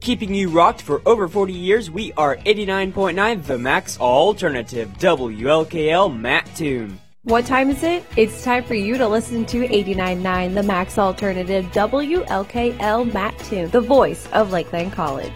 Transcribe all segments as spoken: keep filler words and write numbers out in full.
Keeping you rocked for over forty years, we are eighty-nine point nine The Max Alternative, W L K L Mattoon. What time is it? It's time for you to listen to eighty-nine point nine The Max Alternative, W L K L Mattoon, the voice of Lakeland College.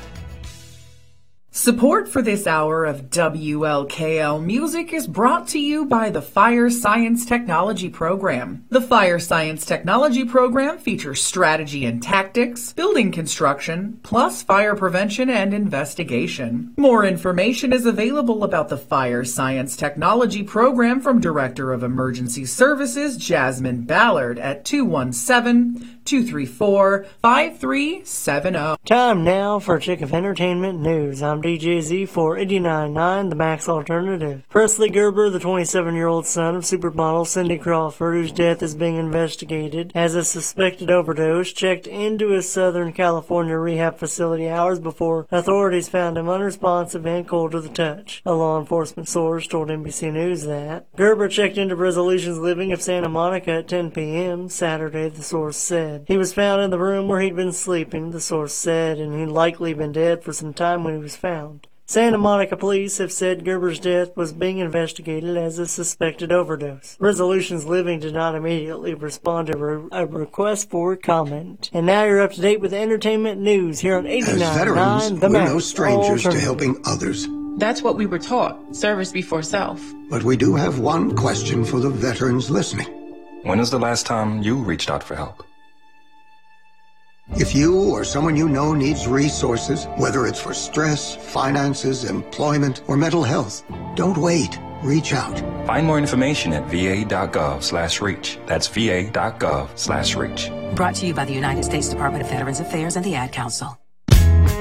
Support for this hour of W L K L Music is brought to you by the Fire Science Technology Program. The Fire Science Technology Program features strategy and tactics, building construction, plus fire prevention and investigation. More information is available about the Fire Science Technology Program from Director of Emergency Services Jasmine Ballard at two one seven, two three four, five three seven zero. Time now for a check of entertainment news. I'm D J Z for eighty-nine point nine The Max Alternative. Presley Gerber, the twenty-seven-year-old son of supermodel Cindy Crawford, whose death is being investigated as a suspected overdose, checked into a Southern California rehab facility hours before authorities found him unresponsive and cold to the touch. A law enforcement source told N B C News that Gerber checked into Resolutions Living of Santa Monica at ten p.m. Saturday, the source said. He was found in the room where he'd been sleeping, the source said, and he'd likely been dead for some time when he was found. Santa Monica police have said Gerber's death was being investigated as a suspected overdose. Resolutions Living did not immediately respond to re- a request for comment. And now you're up to date with entertainment news here on eighty-nine point nine The Max. We're no strangers to helping others. That's what we were taught, service before self. But we do have one question for the veterans listening. When is the last time you reached out for help? If you or someone you know needs resources, whether it's for stress, finances, employment, or mental health, don't wait. Reach out. Find more information at va.gov slash reach. That's va.gov slash reach. Brought to you by the United States Department of Veterans Affairs and the Ad Council.